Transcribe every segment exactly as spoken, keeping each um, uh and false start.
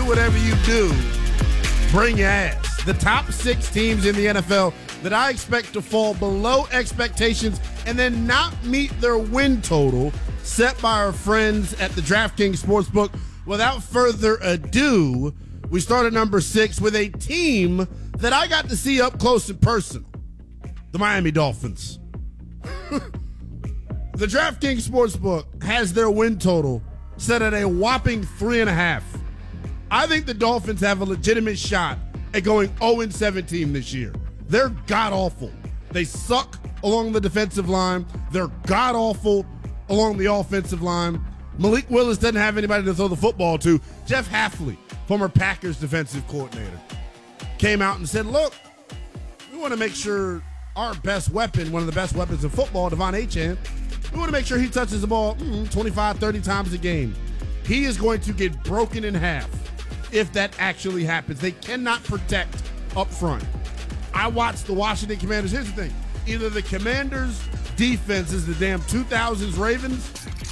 whatever you do, bring your ass. The top six teams in the N F L that I expect to fall below expectations and then not meet their win total set by our friends at the DraftKings Sportsbook. Without further ado, we start at number six with a team that I got to see up close and personal, the Miami Dolphins. The DraftKings Sportsbook has their win total set at a whopping three and a half. I think the Dolphins have a legitimate shot at going oh and seventeen this year. They're god-awful. They suck along the defensive line. They're god-awful along the offensive line. Malik Willis doesn't have anybody to throw the football to. Jeff Hafley, former Packers defensive coordinator, came out and said, look, we want to make sure our best weapon, one of the best weapons in football, Devon Achane, we want to make sure he touches the ball mm, twenty-five, thirty times a game. He is going to get broken in half if that actually happens. They cannot protect up front. I watched the Washington Commanders. Here's the thing. Either the Commanders' defense is the damn two thousands Ravens,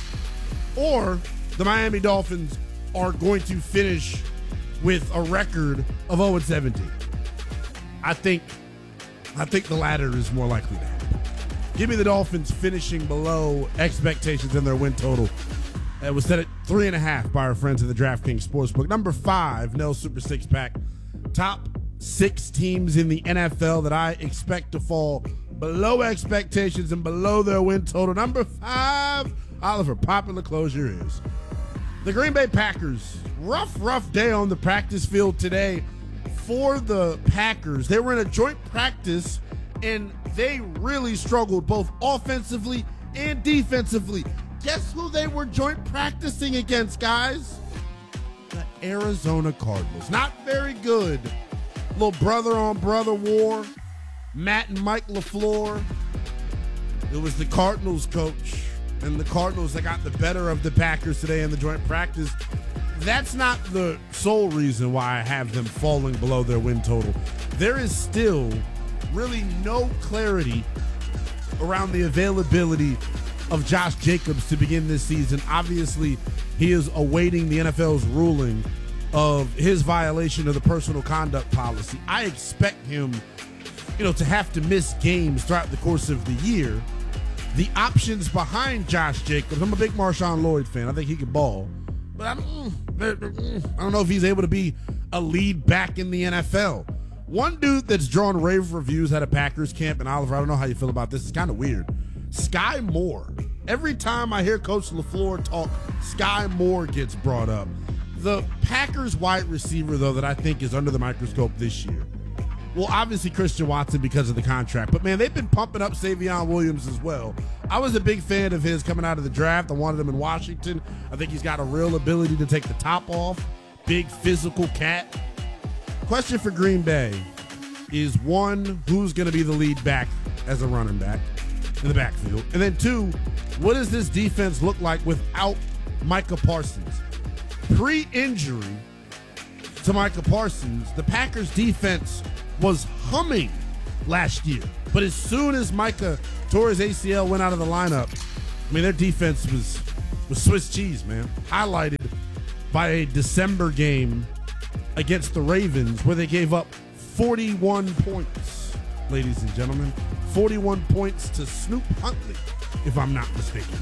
or the Miami Dolphins are going to finish with a record of oh and seventeen. I think, I think the latter is more likely to happen. Give me the Dolphins finishing below expectations in their win total. It was set at three and a half by our friends at the DraftKings Sportsbook. Number five, Nell Super Six Pack. Top six teams in the N F L that I expect to fall below expectations and below their win total. Number five, Oliver, popular close your ears. The Green Bay Packers. Rough, rough day on the practice field today for the Packers. They were in a joint practice, and they really struggled both offensively and defensively. Guess who they were joint practicing against, guys? The Arizona Cardinals. Not very good. Little brother-on-brother war. Matt and Mike LaFleur. It was the Cardinals coach and the Cardinals that got the better of the Packers today in the joint practice. That's not the sole reason why I have them falling below their win total. There is still really no clarity around the availability of Josh Jacobs to begin this season. Obviously, he is awaiting the N F L's ruling of his violation of the personal conduct policy. I expect him, you know, to have to miss games throughout the course of the year. The options behind Josh Jacobs, I'm a big Marshawn Lloyd fan. I think he can ball. But I don't, I don't know if he's able to be a lead back in the N F L. One dude that's drawn rave reviews at a Packers camp, and Oliver, I don't know how you feel about this. It's kind of weird. Sky Moore. Every time I hear Coach LaFleur talk, Sky Moore gets brought up. The Packers wide receiver, though, that I think is under the microscope this year. Well, obviously Christian Watson because of the contract. But, man, they've been pumping up Savion Williams as well. I was a big fan of his coming out of the draft. I wanted him in Washington. I think he's got a real ability to take the top off. Big physical cat. Question for Green Bay is, one, who's going to be the lead back as a running back in the backfield? And then, two, what does this defense look like without Micah Parsons? Pre-injury to Micah Parsons, the Packers defense was humming last year. But as soon as Micah tore his A C L, went out of the lineup, I mean, their defense was, was Swiss cheese, man. Highlighted by a December game against the Ravens where they gave up forty-one points, ladies and gentlemen. forty-one points to Snoop Huntley, if I'm not mistaken.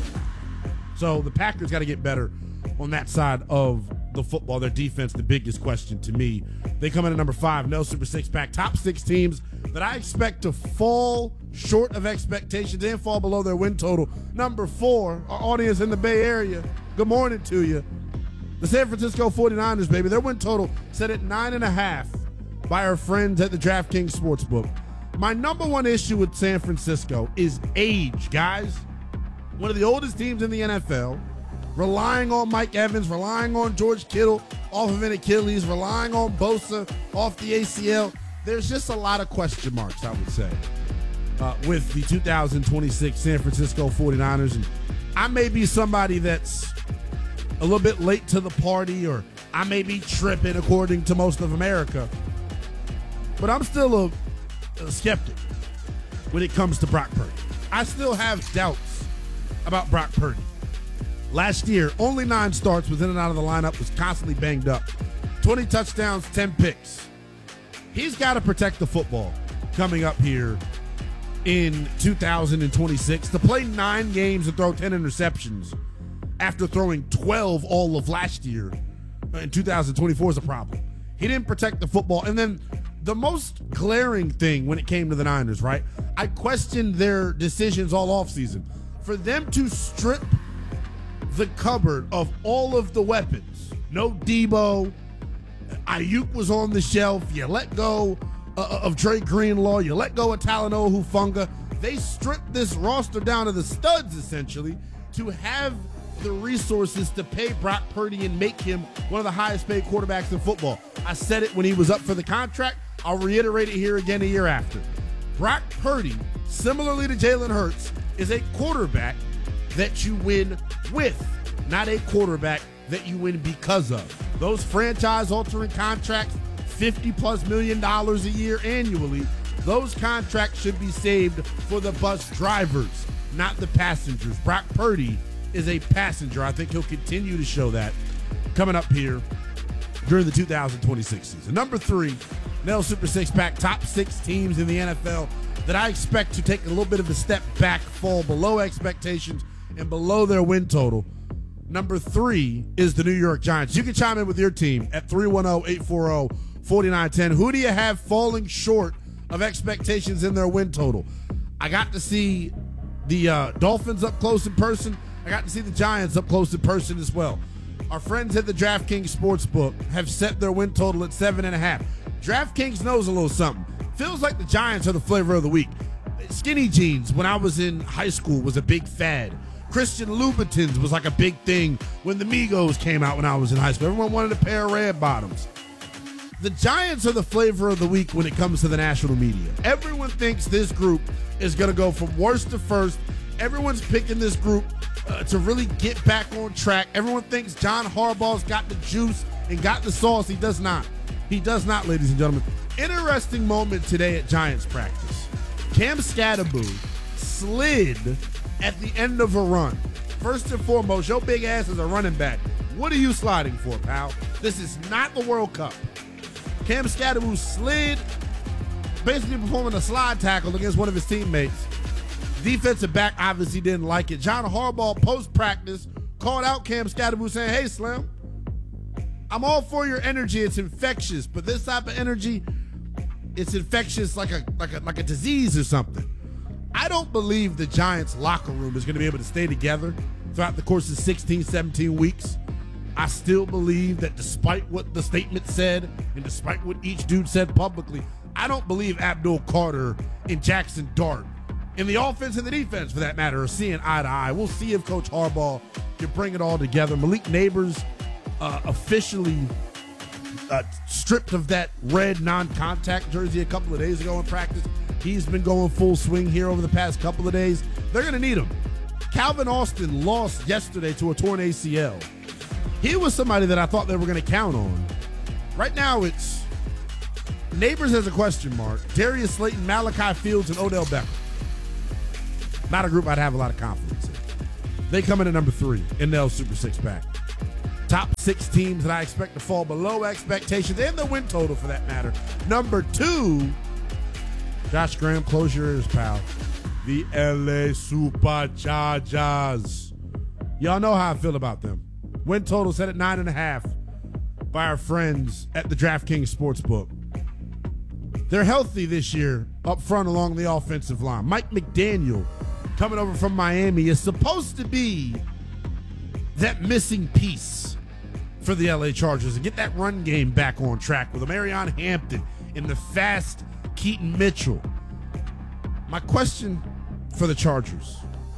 So the Packers got to get better on that side of the football. Their defense, the biggest question to me. They come in at number five, no Super Six Pack. Top six teams that I expect to fall short of expectations and fall below their win total. Number four, our audience in the Bay Area, good morning to you. The San Francisco forty-niners, baby. Their win total set at nine and a half by our friends at the DraftKings Sportsbook. My number one issue with San Francisco is age, guys. One of the oldest teams in the N F L, relying on Mike Evans, relying on George Kittle off of an Achilles, relying on Bosa off the A C L. There's just a lot of question marks, I would say, uh, with the two thousand twenty-six San Francisco forty-niners. And I may be somebody that's a little bit late to the party, or I may be tripping according to most of America, but I'm still a, a skeptic when it comes to Brock Purdy. I still have doubts about Brock Purdy. Last year, only nine starts, was in and out of the lineup, was constantly banged up. twenty touchdowns, ten picks. He's got to protect the football coming up here in two thousand twenty-six. To play nine games and throw ten interceptions after throwing twelve all of last year in two thousand twenty-four is a problem. He didn't protect the football. And then the most glaring thing when it came to the Niners, right? I questioned their decisions all offseason. For them to strip the cupboard of all of the weapons, no Debo, Ayuk was on the shelf, you let go uh, of Dre Greenlaw, you let go of Talanoa Hufanga. They stripped this roster down to the studs, essentially, to have the resources to pay Brock Purdy and make him one of the highest paid quarterbacks in football. I said it when he was up for the contract. I'll reiterate it here again a year after. Brock Purdy, similarly to Jalen Hurts, is a quarterback that you win with, not a quarterback that you win because of. Those franchise-altering contracts, fifty plus million dollars a year annually, those contracts should be saved for the bus drivers, not the passengers. Brock Purdy is a passenger. I think he'll continue to show that coming up here during the two thousand twenty-six season. Number three, Nell Super Six Pack, top six teams in the N F L that I expect to take a little bit of a step back, fall below expectations and below their win total. Number three is the New York Giants. You can chime in with your team at three one zero, eight four zero, four nine one zero. Who do you have falling short of expectations in their win total? I got to see the uh, Dolphins up close in person. I got to see the Giants up close in person as well. Our friends at the DraftKings Sportsbook have set their win total at seven and a half. DraftKings knows a little something. Feels like the Giants are the flavor of the week. Skinny jeans when I was in high school was a big fad. Christian Louboutins was like a big thing when the Migos came out when I was in high school. Everyone wanted a pair of red bottoms. The Giants are the flavor of the week when it comes to the national media. Everyone thinks this group is going to go from worst to first. Everyone's picking this group uh, to really get back on track. Everyone thinks John Harbaugh's got the juice and got the sauce. He does not. He does not, ladies and gentlemen. Interesting moment today at Giants practice. Cam Scatterboo slid at the end of a run. First and foremost, your big ass is a running back. What are you sliding for, pal? This is not the World Cup. Cam Scatterboo slid, basically performing a slide tackle against one of his teammates. Defensive back obviously didn't like it. John Harbaugh, post-practice, called out Cam Scatterboo saying, hey, Slim, I'm all for your energy. It's infectious, but this type of energy, it's infectious like a like a like a disease or something. I don't believe the Giants locker room is going to be able to stay together throughout the course of sixteen, seventeen weeks. I still believe that despite what the statement said and despite what each dude said publicly, I don't believe Abdul Carter and Jackson Dart, in the offense and the defense for that matter, are seeing eye to eye. We'll see if Coach Harbaugh can bring it all together. Malik Neighbors uh, officially uh, stripped of that red non-contact jersey a couple of days ago in practice. He's been going full swing here over the past couple of days. They're going to need him. Calvin Austin lost yesterday to a torn A C L. He was somebody that I thought they were going to count on. Right now it's Neighbors has a question mark. Darius Slayton, Malachi Fields, and Odell Beckham. Not a group I'd have a lot of confidence in. They come in at number three in the Super Six Pack. Top six teams that I expect to fall below expectations and the win total for that matter. Number two, Josh Graham, close your ears, pal. The L A Superchargers. Y'all know how I feel about them. Win total set at nine and a half by our friends at the DraftKings Sportsbook. They're healthy this year up front along the offensive line. Mike McDaniel, coming over from Miami, is supposed to be that missing piece for the L A Chargers and get that run game back on track with Marion Hampton and the fast Keaton Mitchell. My question for the Chargers.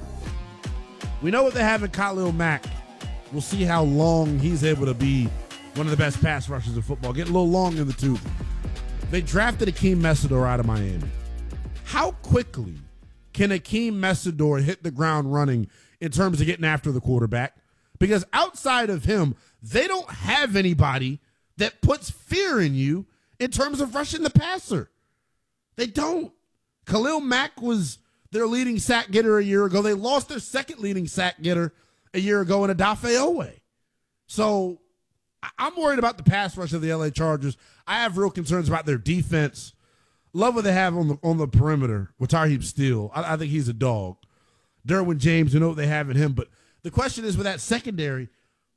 We know what they have in Khalil Mack. We'll see how long he's able to be one of the best pass rushers in football. Get a little long in the tooth. They drafted Akeem Mesidor out of Miami. How quickly can Akeem Mesidor hit the ground running in terms of getting after the quarterback? Because outside of him, they don't have anybody that puts fear in you in terms of rushing the passer. They don't. Khalil Mack was their leading sack getter a year ago. They lost their second leading sack getter a year ago in Odafe Owe. So I'm worried about the pass rush of the L A Chargers. I have real concerns about their defense. Love what they have on the on the perimeter with Tarheeb Steele. I, I think he's a dog. Derwin James, you know what they have in him. But the question is with that secondary,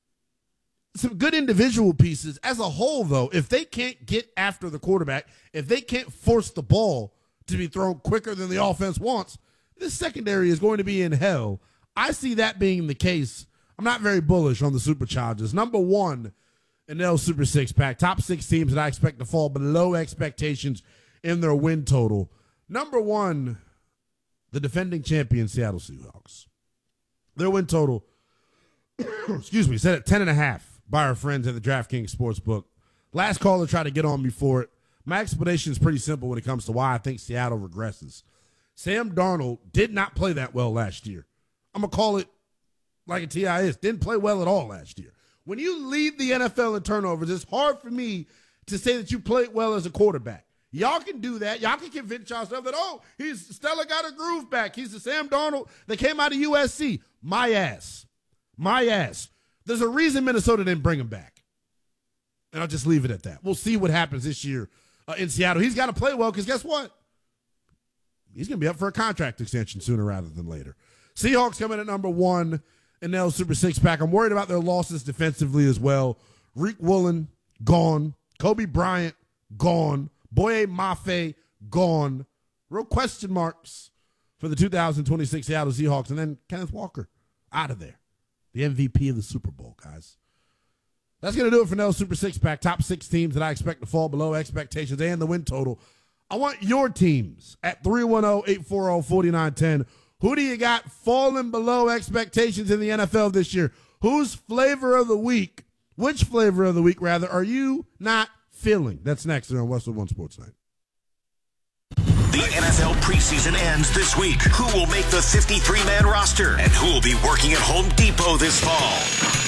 some good individual pieces. As a whole, though, if they can't get after the quarterback, if they can't force the ball to be thrown quicker than the offense wants, this secondary is going to be in hell. I see that being the case. I'm not very bullish on the Superchargers. Number one in the N L Super Six Pack, top six teams that I expect to fall below expectations in their win total. Number one, the defending champion Seattle Seahawks. Their win total, excuse me, set at ten and a half by our friends at the DraftKings Sportsbook. Last caller tried to get on me for it. My explanation is pretty simple when it comes to why I think Seattle regresses. Sam Darnold did not play that well last year. I'm going to call it like a T I is. Didn't play well at all last year. When you lead the N F L in turnovers, it's hard for me to say that you played well as a quarterback. Y'all can do that. Y'all can convince yourself that, oh, he's Stella got a groove back. He's the Sam Darnold that came out of U S C. My ass. My ass. There's a reason Minnesota didn't bring him back. And I'll just leave it at that. We'll see what happens this year uh, in Seattle. He's got to play well because guess what? He's going to be up for a contract extension sooner rather than later. Seahawks coming at number one in the N L Super Six Pack. I'm worried about their losses defensively as well. Reek Woolen, gone. Kobe Bryant, gone. Boye Mafe, gone. Real question marks for the two thousand twenty-six Seattle Seahawks. And then Kenneth Walker, out of there. The M V P of the Super Bowl, guys. That's going to do it for N L Super Six Pack. Top six teams that I expect to fall below expectations and the win total. I want your teams at three one zero, eight four zero, four nine one zero. Who do you got falling below expectations in the N F L this year? Whose flavor of the week, which flavor of the week, rather, are you not feeling? That's next here on Westwood One Sports Night. The N F L preseason ends this week. Who will make the fifty-three man roster? And who will be working at Home Depot this fall?